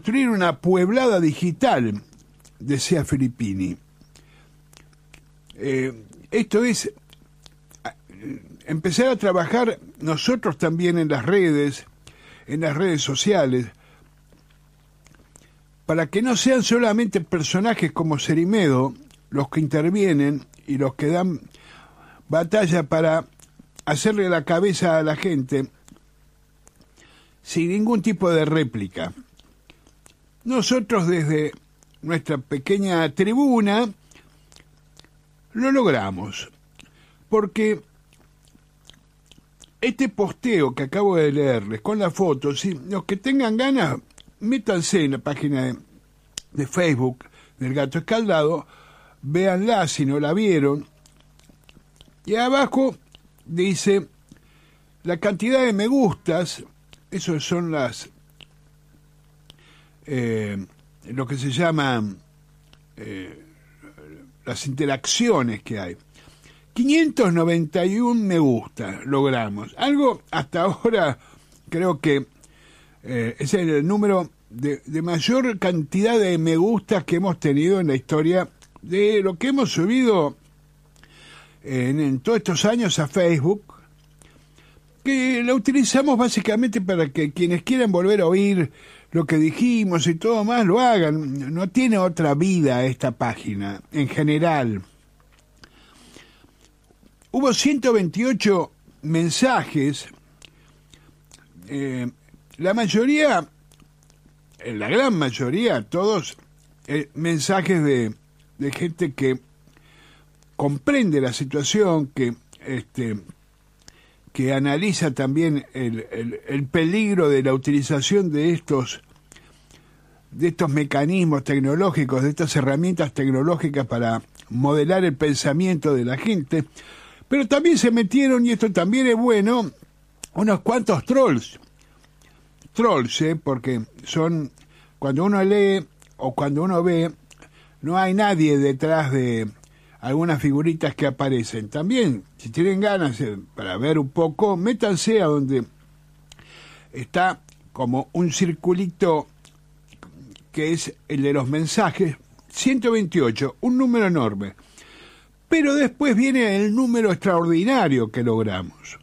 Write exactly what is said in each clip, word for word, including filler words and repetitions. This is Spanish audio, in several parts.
construir una pueblada digital, decía Filippini. Eh, esto es empezar a trabajar nosotros también en las redes, en las redes sociales, para que no sean solamente personajes como Cerimedo los que intervienen y los que dan batalla para hacerle la cabeza a la gente sin ningún tipo de réplica. Nosotros desde nuestra pequeña tribuna lo logramos, porque este posteo que acabo de leerles con las fotos, si los que tengan ganas, métanse en la página de, de Facebook del Gato Escaldado, véanla si no la vieron, y abajo dice la cantidad de me gustas, esos son las eh, lo que se llaman eh, las interacciones que hay. quinientos noventa y uno me gusta logramos, algo hasta ahora creo que eh, es el número de, de mayor cantidad de me gustas que hemos tenido en la historia de lo que hemos subido en, en todos estos años a Facebook, que la utilizamos básicamente para que quienes quieran volver a oír lo que dijimos y todo más lo hagan. No tiene otra vida esta página en general. Hubo ciento veintiocho mensajes, eh, la mayoría, la gran mayoría, todos eh, mensajes de, de gente que comprende la situación, que este que analiza también el, el, el peligro de la utilización de estos de estos mecanismos tecnológicos, de estas herramientas tecnológicas para modelar el pensamiento de la gente. Pero también se metieron, y esto también es bueno, unos cuantos trolls. Trolls, ¿eh? Porque son, cuando uno lee o cuando uno ve, no hay nadie detrás de algunas figuritas que aparecen. También, si tienen ganas eh, para ver un poco, métanse a donde está como un circulito que es el de los mensajes, ciento veintiocho, un número enorme. Pero después viene el número extraordinario que logramos.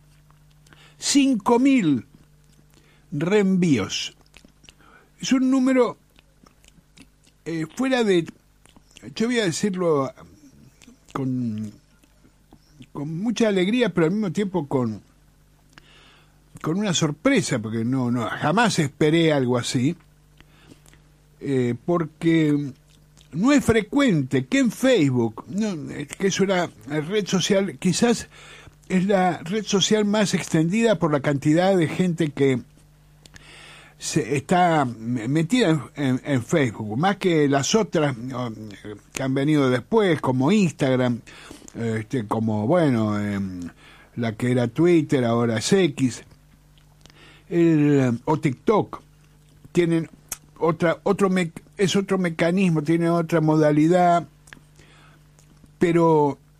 cinco mil reenvíos. Es un número eh, fuera de... Yo voy a decirlo con, con mucha alegría, pero al mismo tiempo con, con una sorpresa, porque no, no jamás esperé algo así, eh, porque no es frecuente que en Facebook, no, que es una red social, quizás es la red social más extendida por la cantidad de gente que se está metida en, en, en Facebook, más que las otras que han venido después, como Instagram, este, como, bueno, eh, la que era Twitter, ahora es X, el, o TikTok, tienen otra, otro me, es otro mecanismo, tiene otra modalidad, pero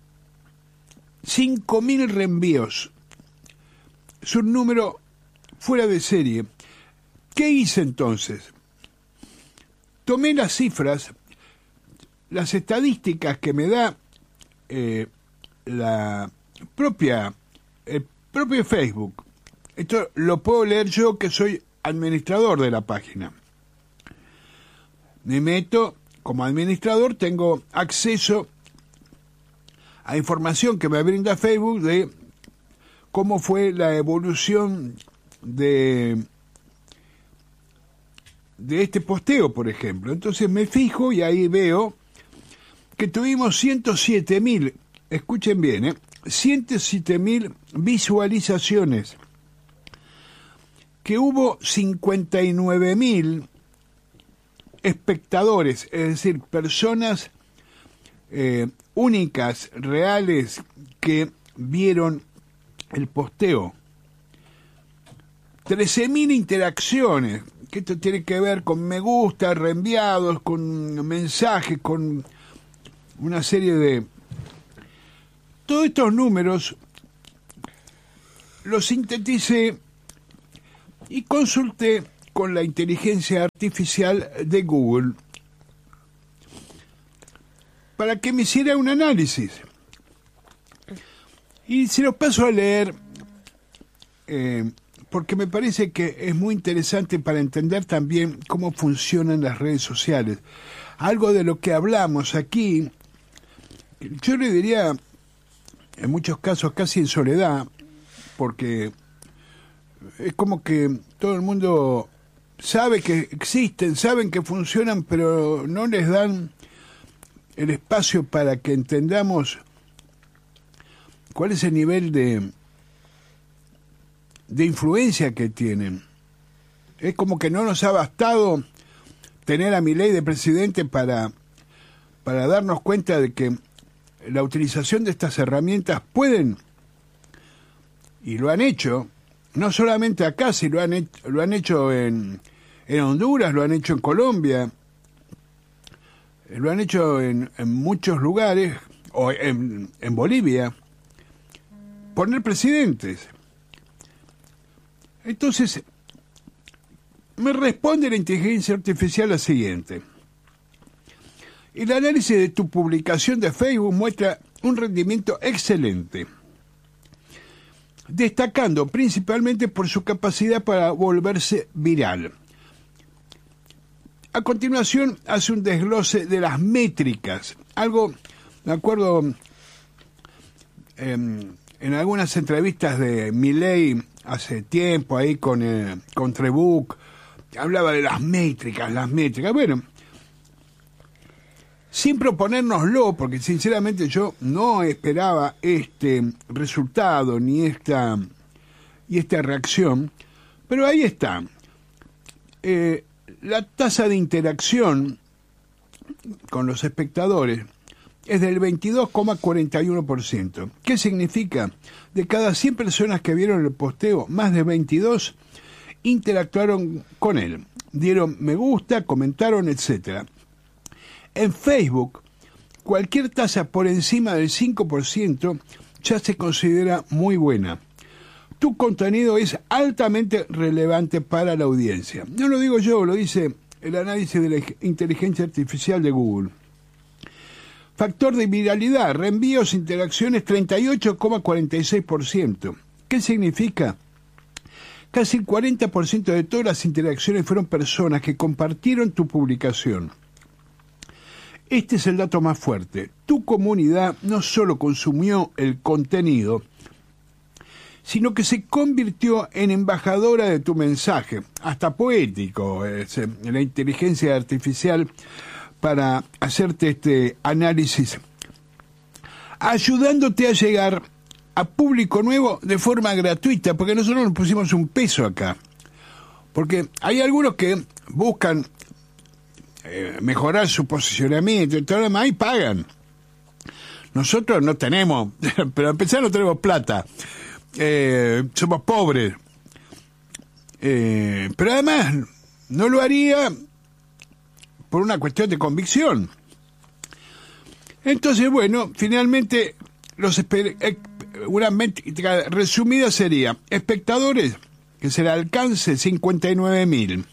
cinco mil reenvíos es un número fuera de serie. ¿Qué hice entonces? Tomé las cifras, las estadísticas que me da eh, la propia, el propio Facebook. Esto lo puedo leer yo, que soy administrador de la página. Me meto, como administrador tengo acceso a información que me brinda Facebook de cómo fue la evolución de... de este posteo, por ejemplo. Entonces me fijo y ahí veo que tuvimos ciento siete mil, escuchen bien, ¿eh? ciento siete mil visualizaciones, que hubo cincuenta y nueve mil espectadores, es decir, personas eh, únicas, reales, que vieron el posteo. trece mil interacciones, que esto tiene que ver con me gusta, reenviados, con mensajes, con una serie de... Todos estos números los sinteticé y consulté con la inteligencia artificial de Google para que me hiciera un análisis. Y se los paso a leer eh, porque me parece que es muy interesante para entender también cómo funcionan las redes sociales. Algo de lo que hablamos aquí, yo le diría, en muchos casos casi en soledad, porque es como que todo el mundo sabe que existen, saben que funcionan, pero no les dan el espacio para que entendamos cuál es el nivel de, de influencia que tienen. Es como que no nos ha bastado tener a Milei de presidente para, para darnos cuenta de que la utilización de estas herramientas pueden, y lo han hecho, no solamente acá, sino lo han hecho, lo han hecho en, en Honduras, lo han hecho en Colombia, lo han hecho en, en muchos lugares, o en, en Bolivia, poner presidentes. Entonces, me responde la inteligencia artificial lo siguiente. El análisis de tu publicación de Facebook muestra un rendimiento excelente, destacando principalmente por su capacidad para volverse viral. A continuación hace un desglose de las métricas. Algo, me acuerdo, eh, en algunas entrevistas de Milei hace tiempo, ahí con, eh, con Trebuch, hablaba de las métricas, las métricas. Bueno, sin proponérnoslo, porque sinceramente yo no esperaba este resultado ni esta, y esta reacción, pero ahí está. Eh, la tasa de interacción con los espectadores es del veintidós coma cuarenta y uno por ciento. ¿Qué significa? De cada cien personas que vieron el posteo, más de veintidós interactuaron con él, dieron me gusta, comentaron, etcétera. En Facebook, cualquier tasa por encima del cinco por ciento ya se considera muy buena. Tu contenido es altamente relevante para la audiencia. No lo digo yo, lo dice el análisis de la inteligencia artificial de Google. Factor de viralidad, reenvíos, interacciones, treinta y ocho coma cuarenta y seis por ciento. ¿Qué significa? Casi el cuarenta por ciento de todas las interacciones fueron personas que compartieron tu publicación. Este es el dato más fuerte. Tu comunidad no solo consumió el contenido, sino que se convirtió en embajadora de tu mensaje, hasta poético, es, eh, la inteligencia artificial para hacerte este análisis, ayudándote a llegar a público nuevo de forma gratuita, porque nosotros nos pusimos un peso acá, porque hay algunos que buscan eh, mejorar su posicionamiento y todo lo demás y pagan. Nosotros no tenemos, pero a empezar no tenemos plata. Eh, somos pobres, eh, pero además no lo haría por una cuestión de convicción. Entonces, bueno, finalmente los esper- una métrica resumida sería espectadores, que será alcance cincuenta y nueve mil,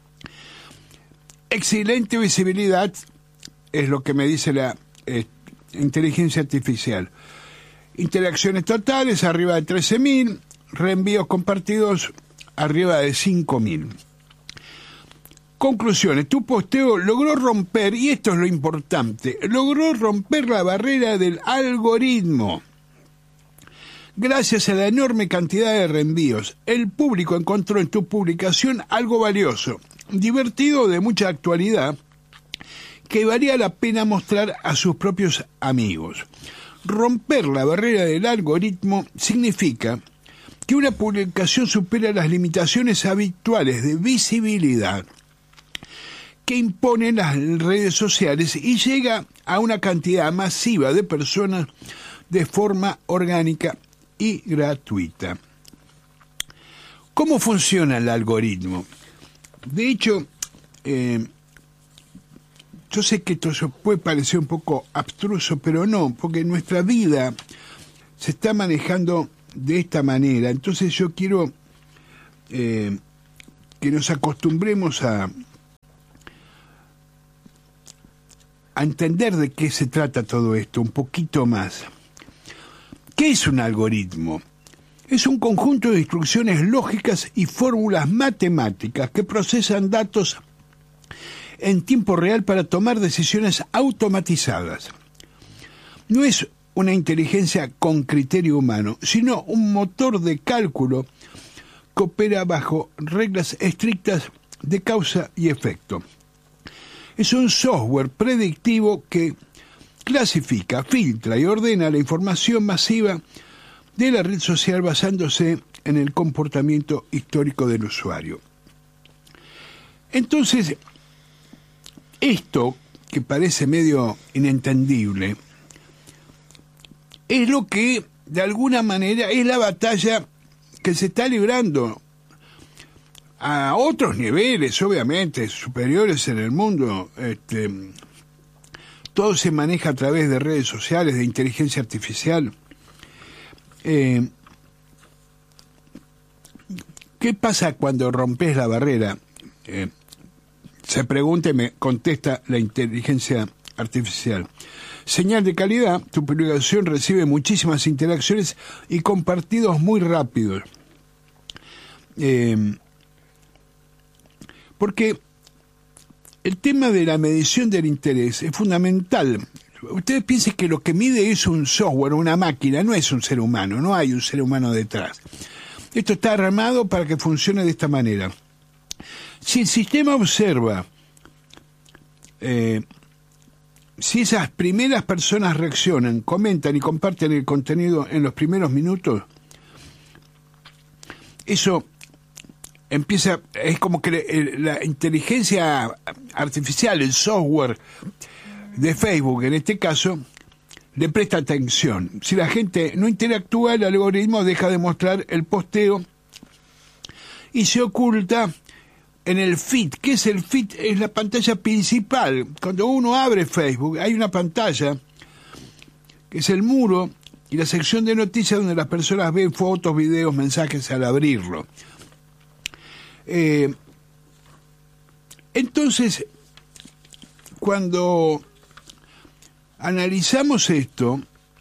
excelente visibilidad, es lo que me dice la eh, inteligencia artificial. Interacciones totales arriba de trece mil, reenvíos compartidos arriba de cinco mil. Conclusiones. Tu posteo logró romper, y esto es lo importante, logró romper la barrera del algoritmo. Gracias a la enorme cantidad de reenvíos, el público encontró en tu publicación algo valioso, divertido, de mucha actualidad, que valía la pena mostrar a sus propios amigos. Romper la barrera del algoritmo significa que una publicación supera las limitaciones habituales de visibilidad que imponen las redes sociales y llega a una cantidad masiva de personas de forma orgánica y gratuita. ¿Cómo funciona el algoritmo? De hecho, eh, yo sé que esto puede parecer un poco abstruso, pero no, porque nuestra vida se está manejando de esta manera. Entonces yo quiero eh, que nos acostumbremos a, a entender de qué se trata todo esto un poquito más. ¿Qué es un algoritmo? Es un conjunto de instrucciones lógicas y fórmulas matemáticas que procesan datos en tiempo real para tomar decisiones automatizadas. No es una inteligencia con criterio humano, sino un motor de cálculo que opera bajo reglas estrictas de causa y efecto. Es un software predictivo que clasifica, filtra y ordena la información masiva de la red social basándose en el comportamiento histórico del usuario. Entonces, esto, que parece medio inentendible, es lo que, de alguna manera, es la batalla que se está librando a otros niveles, obviamente, superiores en el mundo. Este, todo se maneja a través de redes sociales, de inteligencia artificial. Eh, ¿Qué pasa cuando rompes la barrera? Eh, se pregunta y me contesta la inteligencia artificial. Señal de calidad, tu publicación recibe muchísimas interacciones y compartidos muy rápidos. Eh, porque el tema de la medición del interés es fundamental. Ustedes piensen que lo que mide es un software, una máquina, no es un ser humano, no hay un ser humano detrás. Esto está armado para que funcione de esta manera. Si el sistema observa eh, si esas primeras personas reaccionan, comentan y comparten el contenido en los primeros minutos, eso empieza, es como que la inteligencia artificial, el software de Facebook, en este caso, le presta atención. Si la gente no interactúa, el algoritmo deja de mostrar el posteo y se oculta en el feed. ¿Qué es el feed? Es la pantalla principal. Cuando uno abre Facebook, hay una pantalla que es el muro y la sección de noticias donde las personas ven fotos, videos, mensajes al abrirlo. Eh, entonces, cuando analizamos esto,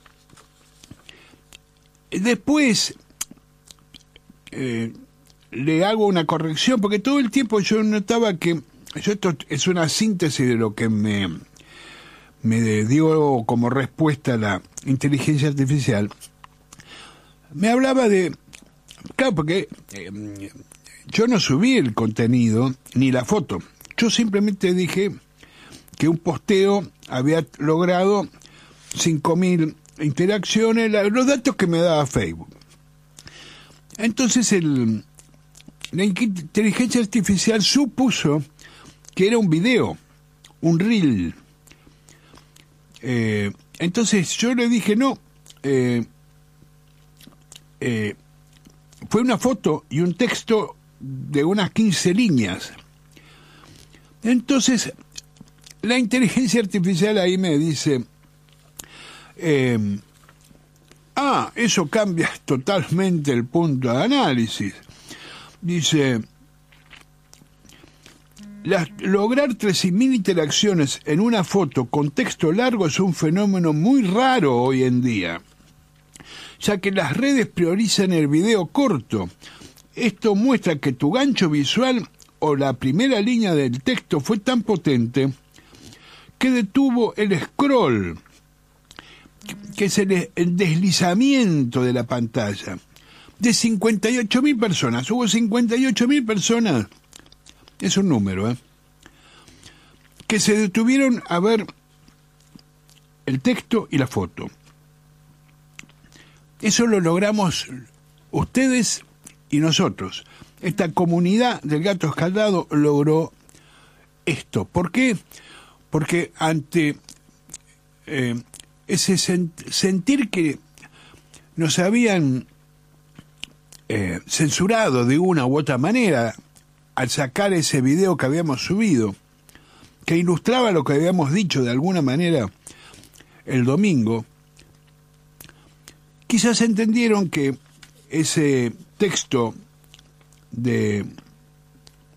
después eh, le hago una corrección, porque todo el tiempo yo notaba que, yo esto es una síntesis de lo que me, me dio como respuesta la inteligencia artificial. Me hablaba de, claro, porque eh, yo no subí el contenido ni la foto, yo simplemente dije que un posteo había logrado cinco mil interacciones, los datos que me daba Facebook. Entonces el, la inteligencia artificial supuso que era un video, un reel. Eh, entonces yo le dije, no, eh, eh, fue una foto y un texto de unas quince líneas. Entonces la inteligencia artificial ahí me dice, eh, ah, eso cambia totalmente el punto de análisis. Dice, las, lograr trece mil interacciones en una foto con texto largo es un fenómeno muy raro hoy en día, ya que las redes priorizan el video corto. Esto muestra que tu gancho visual o la primera línea del texto fue tan potente que detuvo el scroll, que es el, el deslizamiento de la pantalla, de cincuenta y ocho mil personas. Hubo cincuenta y ocho mil personas, es un número, ¿eh?, que se detuvieron a ver el texto y la foto. Eso lo logramos ustedes y nosotros. Esta comunidad del gato escaldado logró esto. ¿Por qué? Porque ante eh, ese sent- sentir que nos habían eh, censurado de una u otra manera al sacar ese video que habíamos subido, que ilustraba lo que habíamos dicho de alguna manera el domingo, quizás entendieron que ese texto de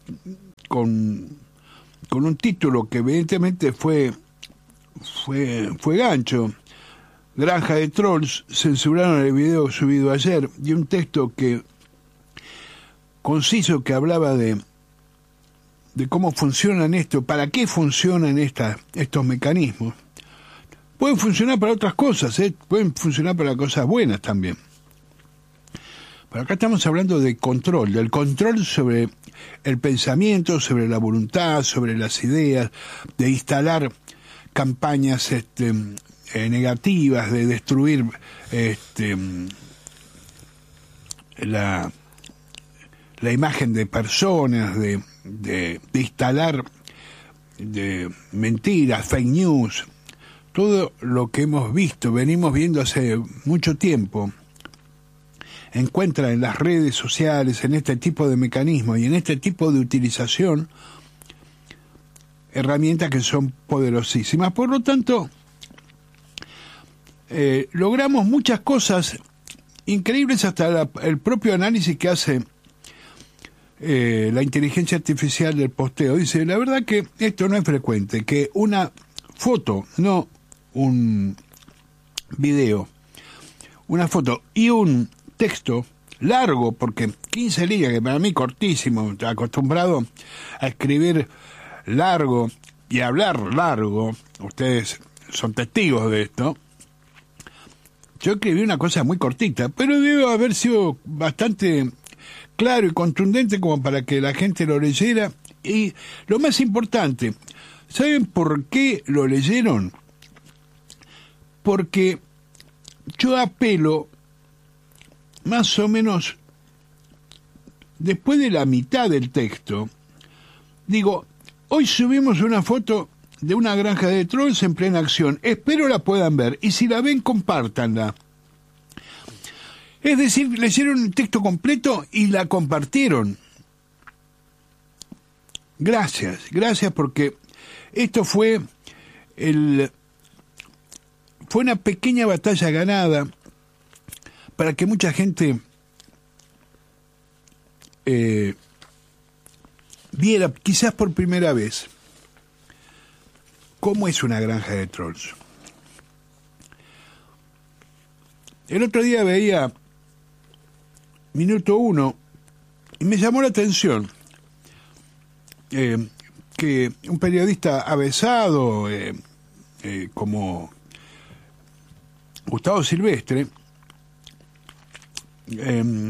con, con un título que evidentemente fue, fue, fue gancho. Granja de Trolls, censuraron el video subido ayer, y un texto que conciso que hablaba de, de cómo funcionan esto, para qué funcionan esta, estos mecanismos. Pueden funcionar para otras cosas, ¿eh? Pueden funcionar para cosas buenas también. Pero acá estamos hablando de control, del control sobre el pensamiento, sobre la voluntad, sobre las ideas, de instalar campañas este, eh, negativas, de destruir este, la, la imagen de personas, de, de, de instalar de mentiras, fake news, todo lo que hemos visto, venimos viendo hace mucho tiempo, encuentra en las redes sociales, en este tipo de mecanismos y en este tipo de utilización, herramientas que son poderosísimas. Por lo tanto, eh, logramos muchas cosas increíbles, hasta la, el propio análisis que hace eh, la inteligencia artificial del posteo. Dice, la verdad que esto no es frecuente, que una foto, no un video, una foto y un texto largo, porque quince líneas, que para mí cortísimo, estoy acostumbrado a escribir largo y a hablar largo, ustedes son testigos de esto. Yo escribí una cosa muy cortita, pero debo haber sido bastante claro y contundente como para que la gente lo leyera. Y lo más importante, ¿saben por qué lo leyeron? Porque yo apelo más o menos después de la mitad del texto. Digo, hoy subimos una foto de una granja de trolls en plena acción. Espero la puedan ver. Y si la ven, compártanla. Es decir, leyeron el texto completo y la compartieron. Gracias, gracias, porque esto fue el fue una pequeña batalla ganada para que mucha gente eh, viera, quizás por primera vez, cómo es una granja de trolls. El otro día veía Minuto Uno y me llamó la atención eh, que un periodista avesado eh, eh, como Gustavo Silvestre, eh,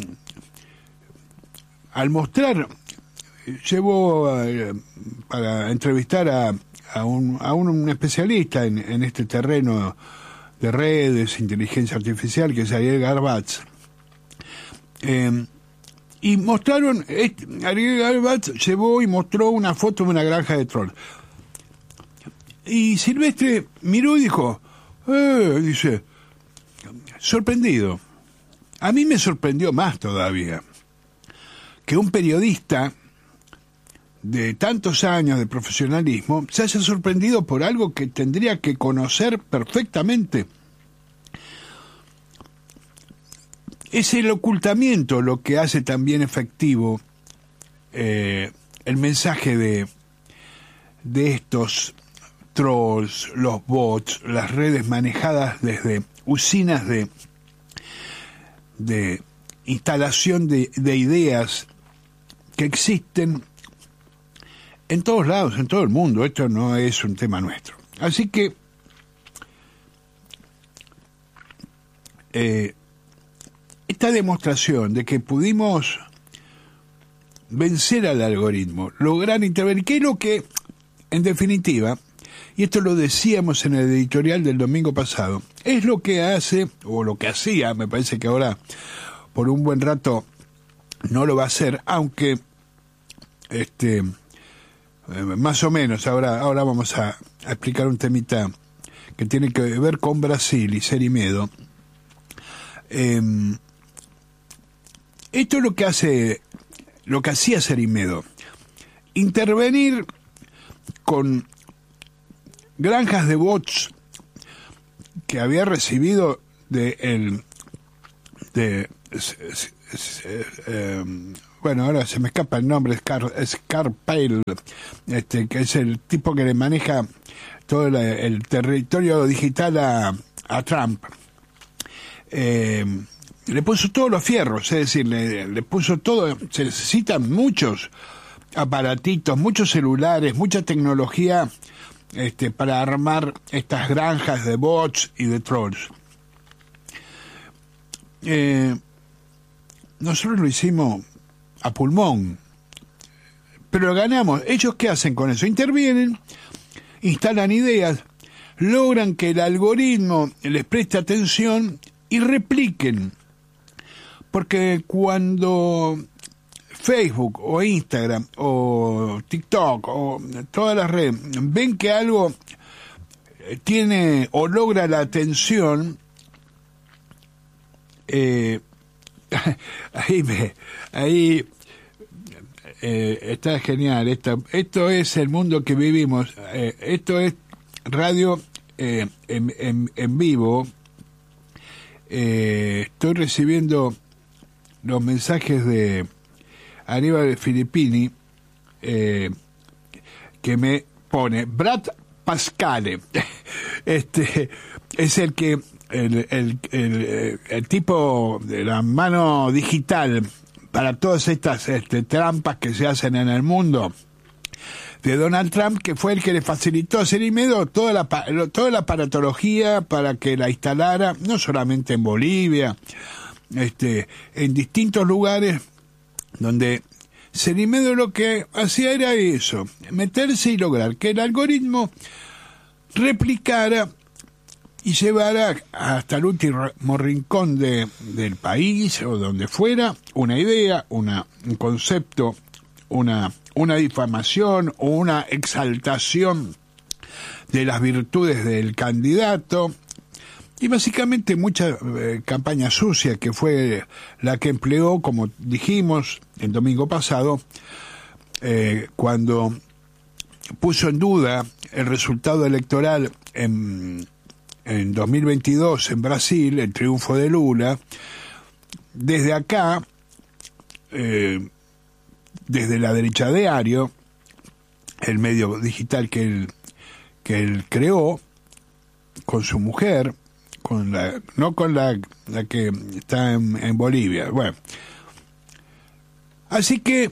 al mostrar, llevó eh, para entrevistar a, a, un, a un especialista en, en este terreno de redes, inteligencia artificial, que es Ariel Garbatz, eh, y mostraron, este, Ariel Garbatz llevó y mostró una foto de una granja de trolls. Y Silvestre miró y dijo, eh, dice, sorprendido. A mí me sorprendió más todavía que un periodista de tantos años de profesionalismo se haya sorprendido por algo que tendría que conocer perfectamente. Es el ocultamiento lo que hace también efectivo eh, el mensaje de, de estos trolls, los bots, las redes manejadas desde usinas de, de instalación de, de ideas que existen en todos lados, en todo el mundo. Esto no es un tema nuestro. Así que eh, esta demostración de que pudimos vencer al algoritmo, lograr intervenir, que es lo que, en definitiva, y esto lo decíamos en el editorial del domingo pasado, es lo que hace, o lo que hacía, me parece que ahora por un buen rato no lo va a hacer, aunque este eh, más o menos, ahora, ahora vamos a, a explicar un temita que tiene que ver con Brasil y Serimedo. Eh, esto es lo que hace, lo que hacía Serimedo, intervenir con granjas de bots que había recibido de el de eh, bueno, ahora se me escapa el nombre, Scar, Scarpale, este, que es el tipo que le maneja todo el, el territorio digital a, a Trump. Eh, le puso todos los fierros, es decir, le, le puso todo, se necesitan muchos aparatitos, muchos celulares, mucha tecnología este, para armar estas granjas de bots y de trolls. Eh, nosotros lo hicimos a pulmón, pero ganamos. ¿Ellos qué hacen con eso? Intervienen, instalan ideas, logran que el algoritmo les preste atención y repliquen. Porque cuando Facebook o Instagram o TikTok o todas las redes ven que algo tiene o logra la atención, eh, ahí me, ahí eh, está genial. Esto, esto es el mundo que vivimos. Eh, esto es radio eh, en, en, en vivo. Eh, estoy recibiendo los mensajes de Aníbal Filippini, eh, que me pone Brad Pascale. Este es el que el, el, el, el tipo de la mano digital para todas estas este, trampas que se hacen en el mundo de Donald Trump, que fue el que le facilitó a Cerimedo toda la, toda la aparatología para que la instalara, no solamente en Bolivia, este, en distintos lugares donde Cerimedo lo que hacía era eso, meterse y lograr que el algoritmo replicara y llevara hasta el último rincón de, del país o donde fuera una idea, una, un concepto, una, una difamación o una exaltación de las virtudes del candidato. Y básicamente mucha eh, campaña sucia, que fue la que empleó, como dijimos el domingo pasado, eh, cuando puso en duda el resultado electoral en, en dos mil veintidós en Brasil, el triunfo de Lula. Desde acá, eh, desde la derecha diario, el medio digital que él, que él creó con su mujer, con la, no con la, la que está en, en Bolivia. Bueno, así que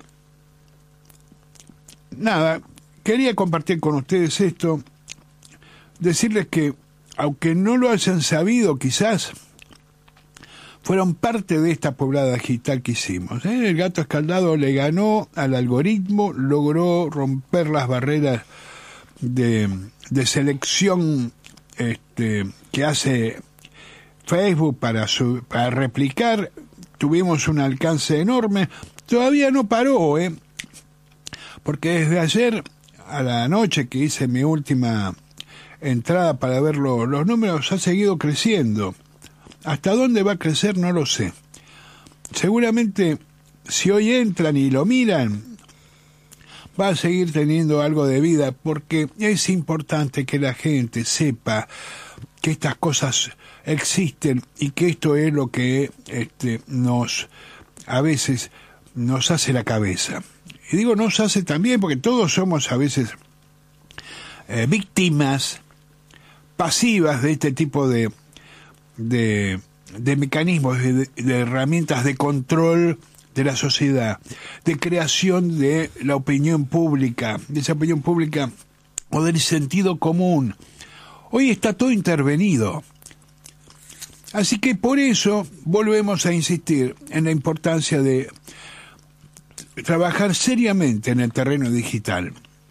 nada, quería compartir con ustedes esto, decirles que aunque no lo hayan sabido, quizás fueron parte de esta poblada digital que hicimos, ¿eh? El gato escaldado le ganó al algoritmo, logró romper las barreras de, de selección este, que hace Facebook para, su, para replicar. Tuvimos un alcance enorme. Todavía no paró, ¿eh? Porque desde ayer a la noche que hice mi última entrada para ver lo, los números, ha seguido creciendo. Hasta dónde va a crecer no lo sé. Seguramente si hoy entran y lo miran, va a seguir teniendo algo de vida, porque es importante que la gente sepa que estas cosas existen y que esto es lo que este, nos a veces nos hace la cabeza. Y digo nos hace también porque todos somos a veces eh, víctimas pasivas de este tipo de de, de mecanismos, de, de herramientas de control de la sociedad, de creación de la opinión pública, de esa opinión pública o del sentido común. Hoy está todo intervenido. Así que por eso volvemos a insistir en la importancia de trabajar seriamente en el terreno digital.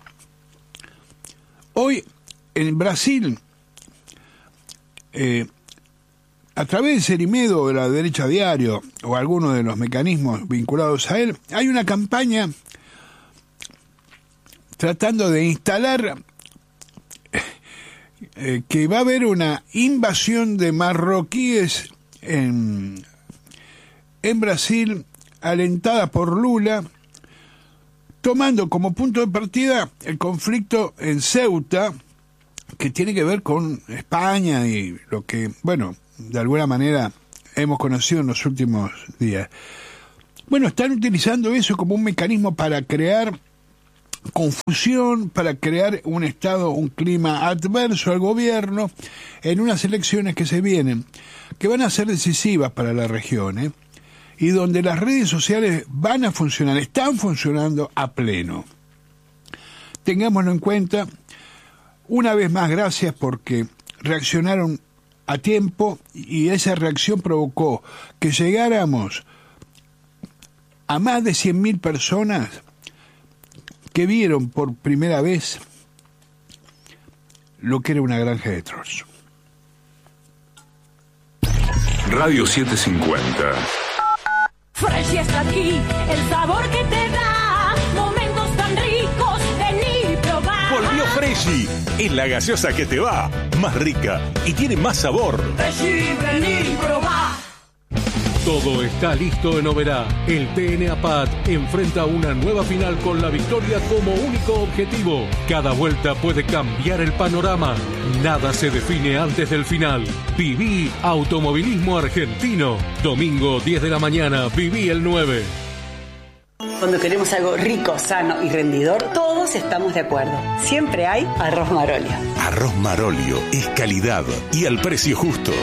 Hoy en Brasil, eh, a través de Cerimedo, de la derecha diario o alguno de los mecanismos vinculados a él, hay una campaña tratando de instalar eh, que va a haber una invasión de marroquíes en, en Brasil, alentada por Lula, tomando como punto de partida el conflicto en Ceuta, que tiene que ver con España y lo que, bueno, de alguna manera hemos conocido en los últimos días. bueno, están utilizando eso como un mecanismo para crear confusión, para crear un estado, un clima adverso al gobierno en unas elecciones que se vienen, que van a ser decisivas para la región, ¿eh? Y donde las redes sociales van a funcionar, están funcionando a pleno. Tengámoslo en cuenta. Una vez más, gracias porque reaccionaron a tiempo y esa reacción provocó que llegáramos a más de cien mil personas que vieron por primera vez lo que era una granja de trolls. Radio setecientos cincuenta. Fresh está aquí, el sabor que te da momentos tan ricos, vení probar. Volvió Freshy, es la gaseosa que te va, más rica y tiene más sabor. Freshy, vení probar. Todo está listo en Oberá. El T N A P A D enfrenta una nueva final con la victoria como único objetivo. Cada vuelta puede cambiar el panorama. Nada se define antes del final. Viví Automovilismo Argentino. Domingo diez de la mañana, Viví el nueve. Cuando queremos algo rico, sano y rendidor, todos estamos de acuerdo. Siempre hay Arroz Marolio. Arroz Marolio es calidad y al precio justo.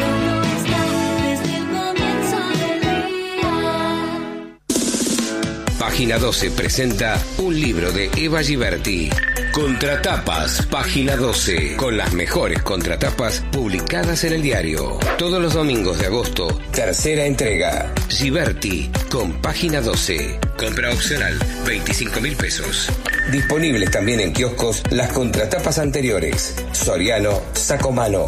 Página doce presenta un libro de Eva Giberti. Contratapas, Página doce, con las mejores contratapas publicadas en el diario. Todos los domingos de agosto, tercera entrega. Giberti, con Página doce. Compra opcional, veinticinco mil pesos. Disponibles también en kioscos las contratapas anteriores. Soriano, Sacomano.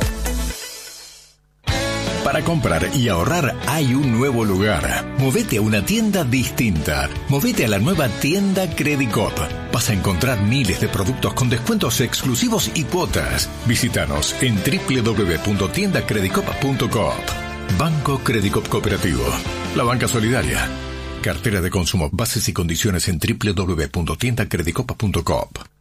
Para comprar y ahorrar hay un nuevo lugar. Movete a una tienda distinta. Movete a la nueva tienda Credicop. Vas a encontrar miles de productos con descuentos exclusivos y cuotas. Visítanos en doble u doble u doble u punto tienda credicop punto coop. Banco Credicop Cooperativo. La banca solidaria. Cartera de consumo. Bases y condiciones en doble u doble u doble u punto tienda credicop punto coop.